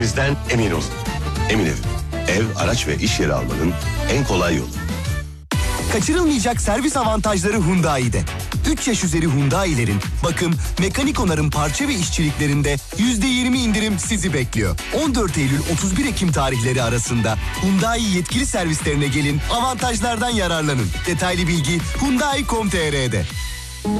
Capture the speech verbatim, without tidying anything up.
Bizden emin olun. Emin Ev. Ev, araç ve iş yeri almanın en kolay yolu. Kaçırılmayacak servis avantajları Hyundai'de. üç yaş üzeri Hyundai'lerin bakım, mekanik onarım parça ve işçiliklerinde yüzde yirmi indirim sizi bekliyor. on dört Eylül otuz bir Ekim tarihleri arasında Hyundai yetkili servislerine gelin, avantajlardan yararlanın. Detaylı bilgi hyundai nokta com nokta tr'de.